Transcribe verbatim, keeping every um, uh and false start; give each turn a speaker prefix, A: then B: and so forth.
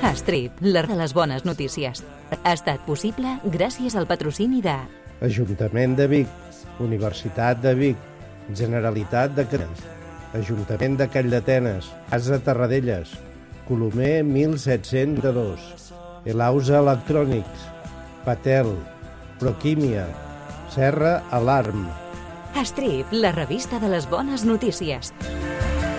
A: Strip, la de les bones notícies. Ha estat possible gràcies al patrocini de
B: Ajuntament de Vic, Universitat de Vic, Generalitat de Catalunya, Ajuntament de Calldetenes, Casa Tarradellas, Colomer mil set-cents dos, Elausa Electrònics, Patel, Proquímia, Serra Alarm.
A: Strip, la revista de les bones notícies.